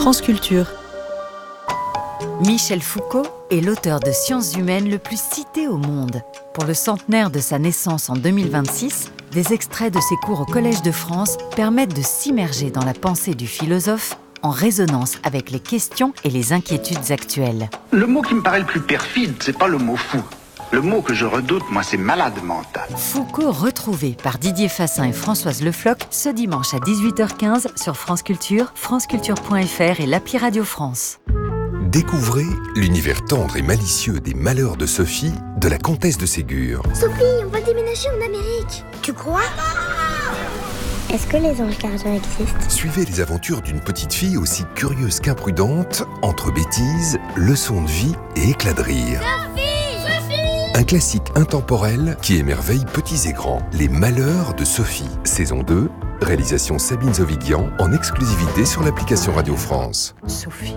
France Culture. Michel Foucault est l'auteur de sciences humaines le plus cité au monde. Pour le centenaire de sa naissance en 2026, des extraits de ses cours au Collège de France permettent de s'immerger dans la pensée du philosophe en résonance avec les questions et les inquiétudes actuelles. Le mot qui me paraît le plus perfide, c'est pas le mot fou. Le mot que je redoute, moi, c'est malade mental. Foucault retrouvé par Didier Fassin et Françoise Le Floch ce dimanche à 18h15 sur France Culture, franceculture.fr et l'appli Radio France. Découvrez l'univers tendre et malicieux des malheurs de Sophie, de la comtesse de Ségur. Sophie, on va déménager en Amérique. Tu crois? Est-ce que les anges gardiens existent? Suivez les aventures d'une petite fille aussi curieuse qu'imprudente, entre bêtises, leçons de vie et éclats de rire. Un classique intemporel qui émerveille petits et grands. Les malheurs de Sophie, saison 2, réalisation Sabine Zovigian, en exclusivité sur l'application Radio France. Sophie.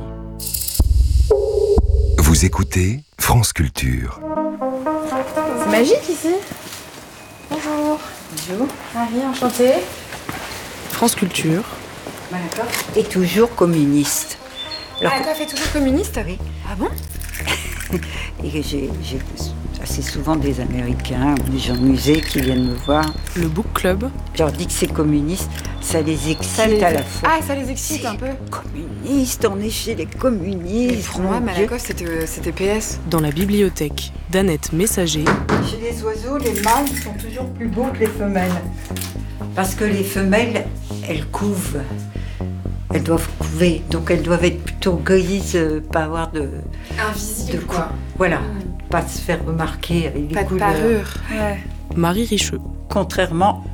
Vous écoutez France Culture. C'est magique ici. Bonjour. Bonjour. Marie, enchantée. France Culture. D'accord. Et toujours communiste. Alors, toi, fait toujours communiste? Oui. Ah bon? Et j'ai assez souvent des Américains ou des gens de musée qui viennent me voir. Le Book Club. Je leur dis que c'est communiste, ça les excite à la fois. Ah, ça les excite un peu. Communiste, on est chez les communistes. Pour moi, Malakoff, c'était PS. Dans la bibliothèque d'Annette Messager. Chez les oiseaux, les mâles sont toujours plus beaux que les femelles. Parce que les femelles, elles couvent. Elles doivent couver, donc elles doivent être plutôt grises, pas avoir de... Invisible, quoi. Voilà, pas se faire remarquer avec des Pas de couleurs. parure. Ouais. Marie Richeux. Contrairement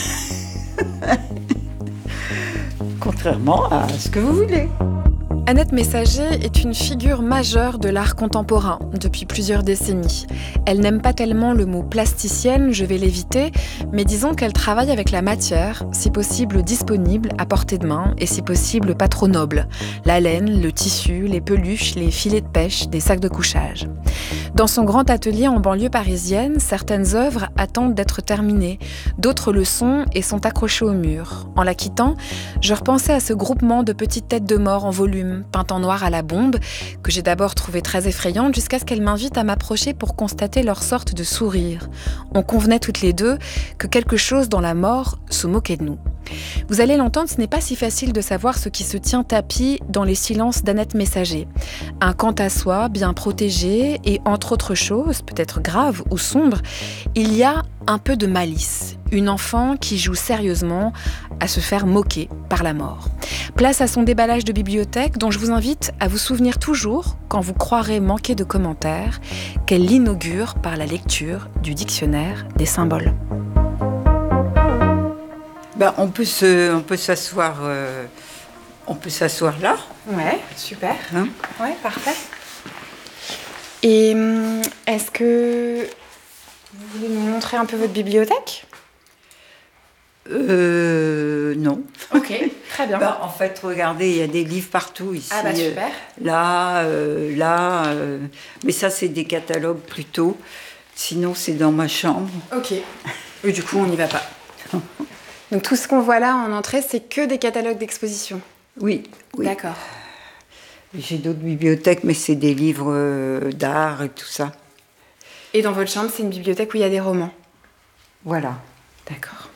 à ce que vous voulez. Annette Messager est une figure majeure de l'art contemporain depuis plusieurs décennies. Elle n'aime pas tellement le mot plasticienne, je vais l'éviter, mais disons qu'elle travaille avec la matière, si possible disponible, à portée de main, et si possible pas trop noble. La laine, le tissu, les peluches, les filets de pêche, des sacs de couchage. Dans son grand atelier en banlieue parisienne, certaines œuvres attendent d'être terminées, d'autres le sont et sont accrochées au mur. En la quittant, je repensais à ce groupement de petites têtes de mort en volume, peintes en noir à la bombe, que j'ai d'abord trouvée très effrayante jusqu'à ce qu'elle m'invite à m'approcher pour constater leur sorte de sourire. On convenait toutes les deux que quelque chose dans la mort se moquait de nous. Vous allez l'entendre, ce n'est pas si facile de savoir ce qui se tient tapis dans les silences d'Annette Messager. Un quant à soi, bien protégé, et entre autres choses, peut-être graves ou sombres, il y a un peu de malice. Une enfant qui joue sérieusement à se faire moquer par la mort. Place à son déballage de bibliothèque dont je vous invite à vous souvenir toujours, quand vous croirez manquer de commentaires, qu'elle l'inaugure par la lecture du dictionnaire des symboles. On peut s'asseoir là. Ouais, super. Hein? Ouais, parfait. Et est-ce que vous voulez nous montrer un peu votre bibliothèque? Non. Ok, très bien. En fait, regardez, il y a des livres partout ici. Ah bah super. Là. Mais ça, c'est des catalogues plutôt. Sinon, c'est dans ma chambre. Ok. Et du coup, on n'y va pas. Donc tout ce qu'on voit là en entrée, c'est que des catalogues d'exposition. Oui. D'accord. J'ai d'autres bibliothèques, mais c'est des livres d'art et tout ça. Et dans votre chambre, c'est une bibliothèque où il y a des romans. Voilà. D'accord.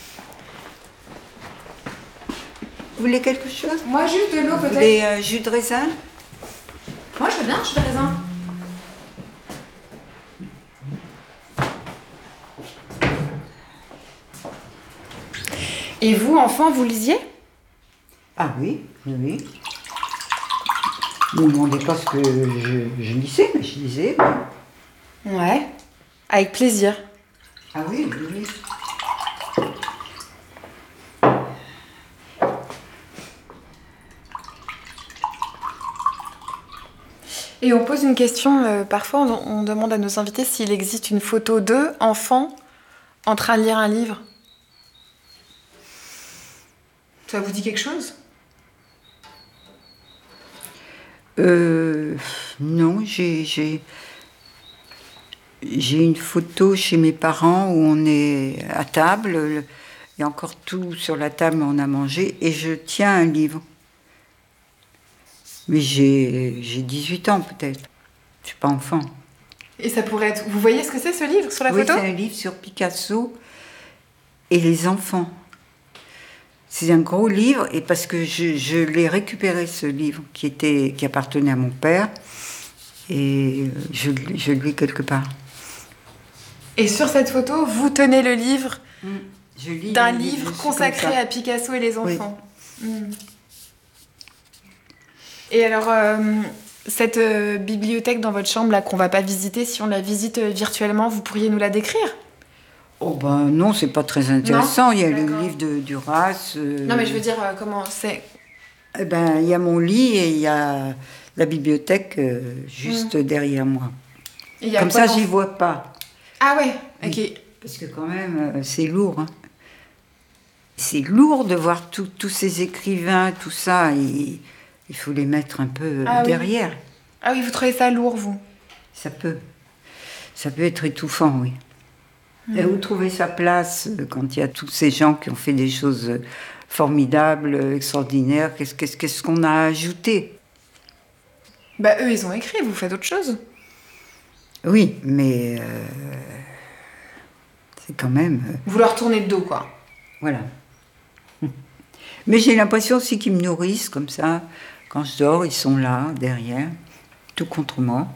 Vous voulez quelque chose? Moi, juste de l'eau, Vous peut-être. voulez jus de raisin? Moi, je veux bien, jus de raisin. Et vous, enfant, vous lisiez? Ah oui. Ne me demandez pas ce que je lisais, mais je lisais. Ouais. Avec plaisir. Ah oui. Et on pose une question, parfois on demande à nos invités s'il existe une photo d'eux, enfants, en train de lire un livre. Ça vous dit quelque chose? Non, j'ai une photo chez mes parents où on est à table. Il y a encore tout sur la table, mais on a mangé, et je tiens un livre. Mais j'ai 18 ans peut-être. Je suis pas enfant. Et ça pourrait être... Vous voyez ce que c'est ce livre sur la photo ? Oui, c'est un livre sur Picasso et les enfants. C'est un gros livre, et parce que je l'ai récupéré, ce livre, qui appartenait à mon père, et je le lis quelque part. Et sur cette photo, vous tenez le livre d'un livre consacré à Picasso et les enfants. Oui. Et alors, cette bibliothèque dans votre chambre, là, qu'on va pas visiter, si on la visite virtuellement, vous pourriez nous la décrire ? Oh ben non, c'est pas très intéressant. Il y a le livre de Duras. Non, mais je veux dire, comment c'est ? Eh ben, il y a mon lit et il y a la bibliothèque juste derrière moi. Comme ça, j'y vois pas. Ah ouais, ok. Oui, parce que quand même, c'est lourd. Hein. C'est lourd de voir tous ces écrivains, tout ça. Et il faut les mettre un peu derrière. Oui. Ah oui, vous trouvez ça lourd, vous ? Ça peut être étouffant, oui. Et où trouver sa place quand il y a tous ces gens qui ont fait des choses formidables, extraordinaires. Qu'est-ce qu'on a ajouté ? Bah eux, ils ont écrit, vous faites autre chose. Oui, mais c'est quand même... Vous leur tournez le dos, quoi. Voilà. Mais j'ai l'impression aussi qu'ils me nourrissent comme ça. Quand je dors, ils sont là, derrière, tout contre moi.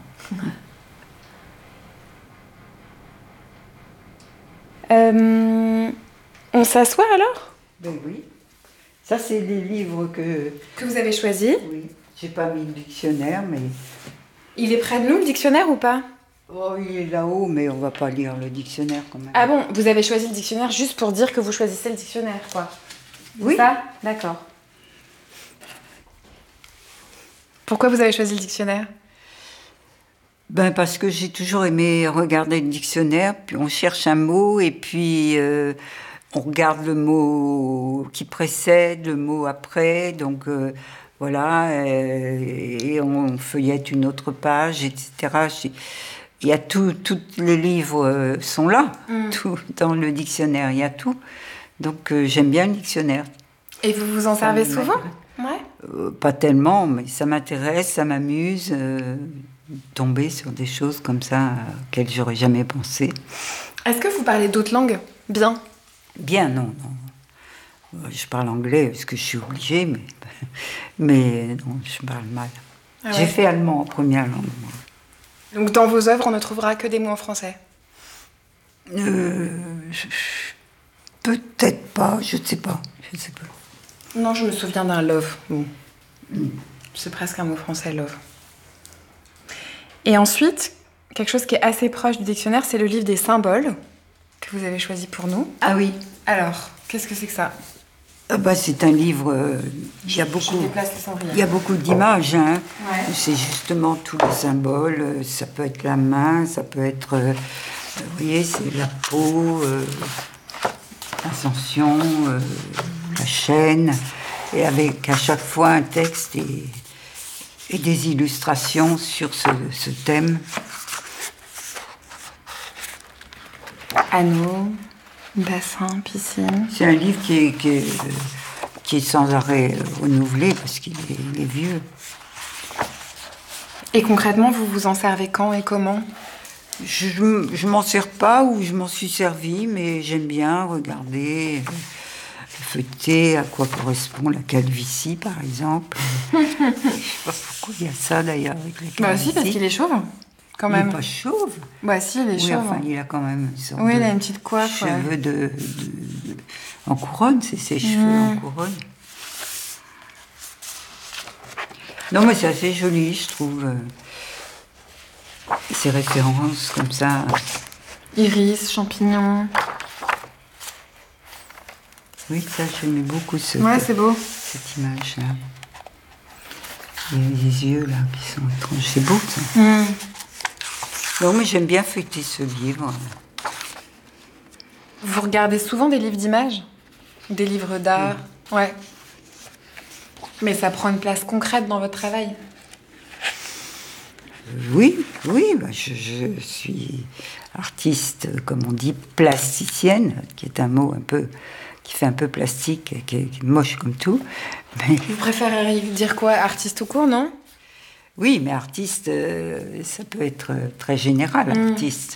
On s'assoit alors ? Ben oui. Ça, c'est les livres que vous avez choisis ? Oui. J'ai pas mis le dictionnaire, mais... Il est près de nous, le dictionnaire, ou pas ? Oh, il est là-haut, mais on va pas lire le dictionnaire quand même. Ah bon, vous avez choisi le dictionnaire juste pour dire que vous choisissez le dictionnaire, quoi. Oui. Ça ? D'accord. Pourquoi vous avez choisi le dictionnaire ? Ben parce que j'ai toujours aimé regarder le dictionnaire, puis on cherche un mot, et puis on regarde le mot qui précède, le mot après, donc voilà, et on feuillette une autre page, etc. Il y a tous les livres sont là, tout dans le dictionnaire, il y a tout. Donc j'aime bien le dictionnaire. Et vous vous en servez souvent ? Ouais. Pas tellement, mais ça m'intéresse, ça m'amuse. Tomber sur des choses comme ça auxquelles j'aurais jamais pensé. Est-ce que vous parlez d'autres langues ? Bien ? Bien, non. Je parle anglais parce que je suis obligée, mais non, je parle mal. Ah ouais. J'ai fait allemand en première langue. Moi. Donc dans vos œuvres, on ne trouvera que des mots en français ? Peut-être pas, je ne sais pas. Non, je me souviens d'un love. C'est presque un mot français, love. Et ensuite, quelque chose qui est assez proche du dictionnaire, c'est le livre des symboles que vous avez choisi pour nous. Ah oui. Alors, qu'est-ce que c'est que ça ? C'est un livre, il y a beaucoup d'images. Hein. Ouais. C'est justement tous les symboles. Ça peut être la main, ça peut être, vous voyez, c'est la peau, l'ascension, la chaîne, et avec à chaque fois un texte et des illustrations sur ce thème. Anneau, bassin, piscine. C'est un livre qui est sans arrêt renouvelé parce qu'il est vieux. Et concrètement, vous vous en servez quand et comment ? Je m'en sers pas ou je m'en suis servi, mais j'aime bien regarder, feuilleter à quoi correspond la calvitie, par exemple. Je sais pas pourquoi il y a ça d'ailleurs avec la calvitie. Bah si, parce qu'il est chauve, quand même. Il n'est pas chauve. Bah si, il est chauve. Enfin, il a quand même une sorte il a une petite coiffe. Cheveux en couronne, c'est ses cheveux en couronne. Non, mais c'est assez joli, je trouve. Ces références comme ça. Iris, champignons. Oui, ça, j'aimais beaucoup c'est beau. Cette image-là. Il y a des yeux, là, qui sont étranges. C'est beau, ça. Non, mais j'aime bien feuilleter ce livre. Vous regardez souvent des livres d'images ? Des livres d'art ? Ouais. Mais ça prend une place concrète dans votre travail ? Oui, je suis artiste, comme on dit, plasticienne, qui est un mot qui fait un peu plastique, qui est moche comme tout. Mais... Vous préféreriez dire quoi ? Artiste tout court, non ? Oui, mais artiste, ça peut être très général, artiste.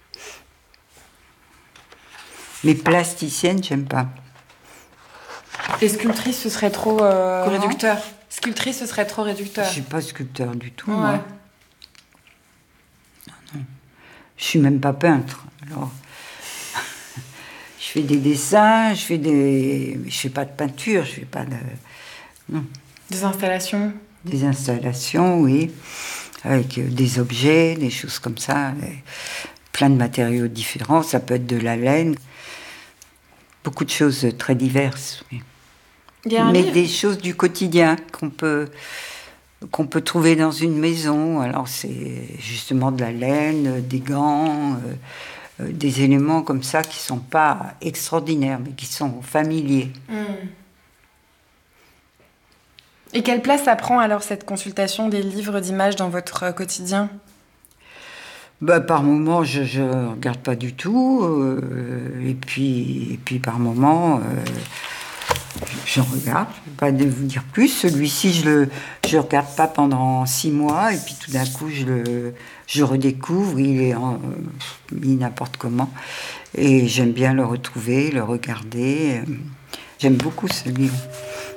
Mais plasticienne, j'aime pas. Et sculptrice, ce serait trop réducteur. Sculptrice, ce serait trop réducteur. Je suis pas sculpteur du tout, Ouais. moi. Non. Je suis même pas peintre. Alors, je fais des dessins, je fais pas de peinture, je fais pas de. Non. Des installations. Des installations, oui, avec des objets, des choses comme ça, plein de matériaux différents. Ça peut être de la laine, beaucoup de choses très diverses. Oui. Mais des choses du quotidien qu'on peut trouver dans une maison. Alors c'est justement de la laine, des gants, des éléments comme ça qui sont pas extraordinaires, mais qui sont familiers. Et quelle place ça prend alors cette consultation des livres d'images dans votre quotidien ? Par moments, je regarde pas du tout, et puis par moments, je regarde. Je ne vais pas vous dire plus. Celui-ci, je regarde pas pendant 6 mois, et puis tout d'un coup, je redécouvre. Il est mis n'importe comment, et j'aime bien le retrouver, le regarder. J'aime beaucoup ce livre.